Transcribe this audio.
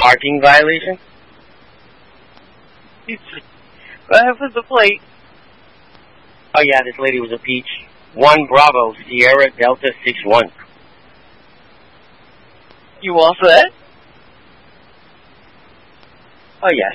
parking violation? Go ahead with the plate. Oh yeah, this lady was a peach. 1 Bravo Sierra Delta 61. You all set? Oh yeah,